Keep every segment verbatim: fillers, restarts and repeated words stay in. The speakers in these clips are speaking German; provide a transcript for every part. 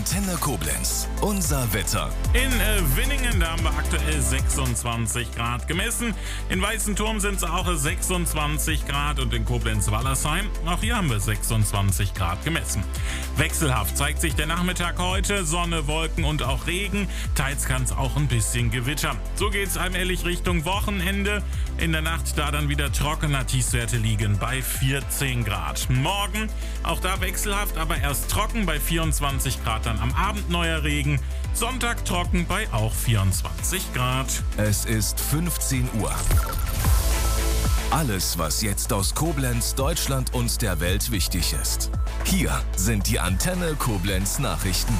Antenne Koblenz. Unser Wetter. In äh, Winningen, da haben wir aktuell sechsundzwanzig Grad gemessen. In Weißenturm sind es auch sechsundzwanzig Grad und in Koblenz-Wallersheim, auch hier haben wir sechsundzwanzig Grad gemessen. Wechselhaft zeigt sich der Nachmittag heute. Sonne, Wolken und auch Regen. Teils kann es auch ein bisschen gewittern. So geht es allmählich Richtung Wochenende. In der Nacht da dann wieder trockener. Tiefstwerte liegen bei vierzehn Grad. Morgen auch da wechselhaft, aber erst trocken bei vierundzwanzig Grad. Dann am Abend neuer Regen. Sonntag trocken bei auch vierundzwanzig Grad. Es ist fünfzehn Uhr. Alles, was jetzt aus Koblenz, Deutschland und der Welt wichtig ist. Hier sind die Antenne Koblenz Nachrichten.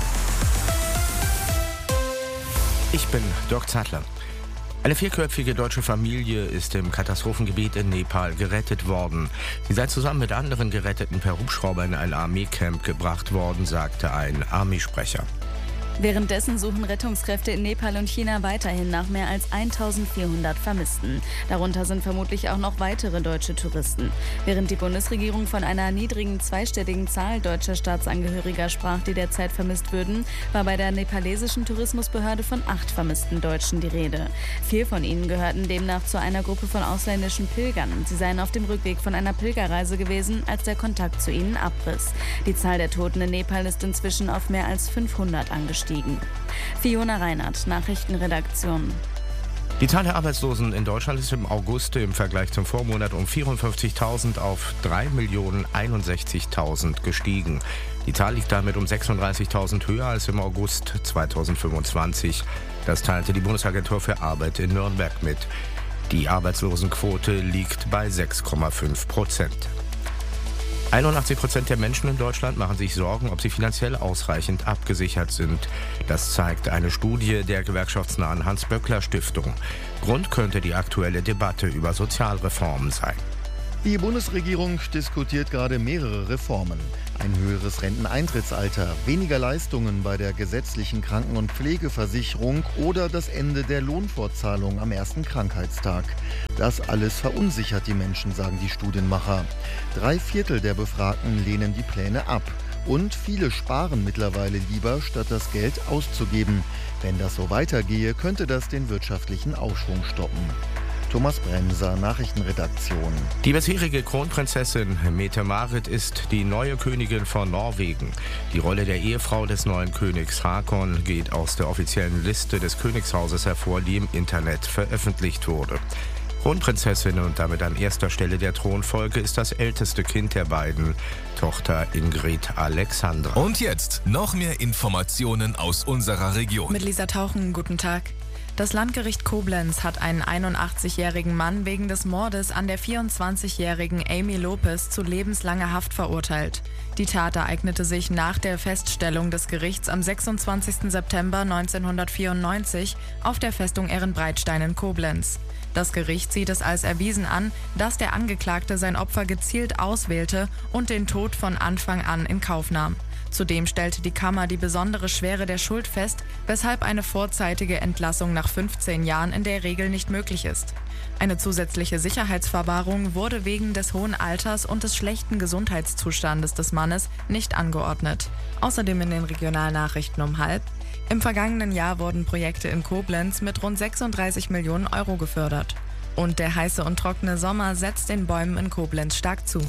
Ich bin Dirk Zadler. Eine vierköpfige deutsche Familie ist im Katastrophengebiet in Nepal gerettet worden. Sie sei zusammen mit anderen Geretteten per Hubschrauber in ein Armeecamp gebracht worden, sagte ein Armeesprecher. Währenddessen suchen Rettungskräfte in Nepal und China weiterhin nach mehr als eintausendvierhundert Vermissten. Darunter sind vermutlich auch noch weitere deutsche Touristen. Während die Bundesregierung von einer niedrigen zweistelligen Zahl deutscher Staatsangehöriger sprach, die derzeit vermisst würden, war bei der nepalesischen Tourismusbehörde von acht vermissten Deutschen die Rede. Vier von ihnen gehörten demnach zu einer Gruppe von ausländischen Pilgern. Sie seien auf dem Rückweg von einer Pilgerreise gewesen, als der Kontakt zu ihnen abriss. Die Zahl der Toten in Nepal ist inzwischen auf mehr als fünfhundert angestiegen. Fiona Reinhardt, Nachrichtenredaktion. Die Zahl der Arbeitslosen in Deutschland ist im August im Vergleich zum Vormonat um vierundfünfzigtausend auf drei Millionen einundsechzigtausend gestiegen. Die Zahl liegt damit um sechsunddreißigtausend höher als im August zweitausendfünfundzwanzig. Das teilte die Bundesagentur für Arbeit in Nürnberg mit. Die Arbeitslosenquote liegt bei sechs Komma fünf Prozent. einundachtzig Prozent der Menschen in Deutschland machen sich Sorgen, ob sie finanziell ausreichend abgesichert sind. Das zeigt eine Studie der gewerkschaftsnahen Hans-Böckler-Stiftung. Grund könnte die aktuelle Debatte über Sozialreformen sein. Die Bundesregierung diskutiert gerade mehrere Reformen. Ein höheres Renteneintrittsalter, weniger Leistungen bei der gesetzlichen Kranken- und Pflegeversicherung oder das Ende der Lohnfortzahlung am ersten Krankheitstag. Das alles verunsichert die Menschen, sagen die Studienmacher. Drei Viertel der Befragten lehnen die Pläne ab. Und viele sparen mittlerweile lieber, statt das Geld auszugeben. Wenn das so weitergehe, könnte das den wirtschaftlichen Aufschwung stoppen. Thomas Bremser, Nachrichtenredaktion. Die bisherige Kronprinzessin Mette-Marit ist die neue Königin von Norwegen. Die Rolle der Ehefrau des neuen Königs Haakon geht aus der offiziellen Liste des Königshauses hervor, die im Internet veröffentlicht wurde. Kronprinzessin und damit an erster Stelle der Thronfolge ist das älteste Kind der beiden, Tochter Ingrid Alexandra. Und jetzt noch mehr Informationen aus unserer Region. Mit Lisa Tauchen, guten Tag. Das Landgericht Koblenz hat einen einundachtzigjährigen Mann wegen des Mordes an der vierundzwanzigjährigen Amy Lopez zu lebenslanger Haft verurteilt. Die Tat ereignete sich nach der Feststellung des Gerichts am sechsundzwanzigsten September neunzehnhundertvierundneunzig auf der Festung Ehrenbreitstein in Koblenz. Das Gericht sieht es als erwiesen an, dass der Angeklagte sein Opfer gezielt auswählte und den Tod von Anfang an in Kauf nahm. Zudem stellte die Kammer die besondere Schwere der Schuld fest, weshalb eine vorzeitige Entlassung nach fünfzehn Jahren in der Regel nicht möglich ist. Eine zusätzliche Sicherheitsverwahrung wurde wegen des hohen Alters und des schlechten Gesundheitszustandes des Mannes nicht angeordnet. Außerdem in den Regionalnachrichten um halb: Im vergangenen Jahr wurden Projekte in Koblenz mit rund sechsunddreißig Millionen Euro gefördert. Und der heiße und trockene Sommer setzt den Bäumen in Koblenz stark zu.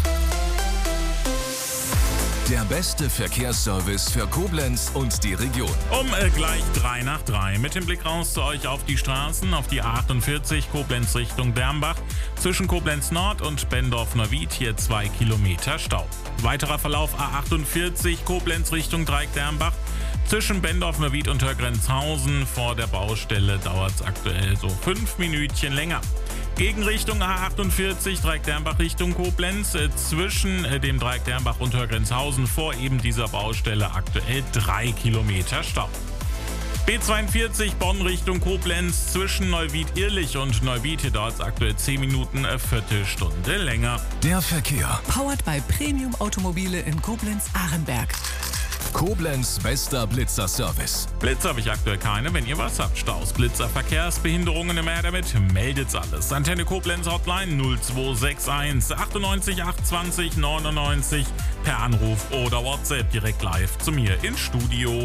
Der beste Verkehrsservice für Koblenz und die Region. Um äh, gleich drei nach drei. Mit dem Blick raus zu euch auf die Straßen, auf die A achtundvierzig Koblenz Richtung Bernbach. Zwischen Koblenz Nord und Bendorf-Neuwied hier zwei Kilometer Stau. Weiterer Verlauf A achtundvierzig Koblenz Richtung Dreieck-Dernbach. Zwischen Bendorf-Neuwied und Hörgrenzhausen vor der Baustelle dauert es aktuell so fünf Minütchen länger. Gegenrichtung A achtundvierzig, Dreieck-Dernbach Richtung Koblenz, äh, zwischen äh, dem Dreieck-Dernbach und Hörgrenzhausen vor eben dieser Baustelle aktuell drei Kilometer Stau. B zweiundvierzig Bonn Richtung Koblenz, zwischen Neuwied-Irlich und Neuwied, hier dauert es aktuell zehn Minuten, eine Viertelstunde länger. Der Verkehr. Powered by Premium Automobile in Koblenz-Ahrenberg. Koblenz bester Blitzer-Service. Blitzer habe ich aktuell keine. Wenn ihr was habt, Staus, Blitzer, Verkehrsbehinderungen im Meer damit, meldet's alles. Antenne Koblenz Hotline null zwei sechs eins achtundneunzig achthundertzwanzig neunundneunzig per Anruf oder WhatsApp direkt live zu mir ins Studio.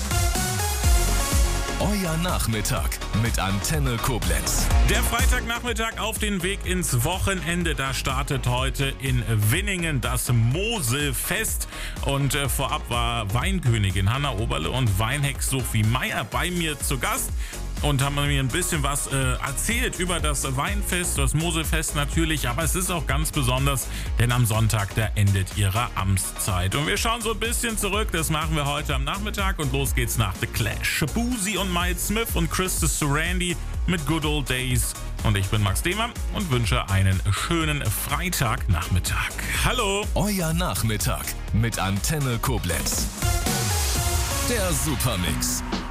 Euer Nachmittag mit Antenne Koblenz. Der Freitagnachmittag auf den Weg ins Wochenende. Da startet heute in Winningen das Mosefest. Und äh, vorab war Weinkönigin Hanna Oberle und Weinhex Sophie Meyer bei mir zu Gast. Und haben mir ein bisschen was äh, erzählt über das Weinfest, das Mosefest natürlich. Aber es ist auch ganz besonders, denn am Sonntag, da endet ihre Amtszeit. Und wir schauen so ein bisschen zurück. Das machen wir heute am Nachmittag. Und los geht's nach The Clash. Boozy und Miles Smith und Christus Surrandy mit Good Old Days. Und ich bin Max Dehmer und wünsche einen schönen Freitagnachmittag. Hallo! Euer Nachmittag mit Antenne Koblenz. Der Supermix.